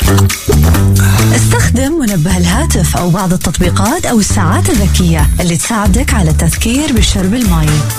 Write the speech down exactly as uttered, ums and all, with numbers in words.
استخدم منبه الهاتف أو بعض التطبيقات أو الساعات الذكية اللي تساعدك على التذكير بشرب الماء.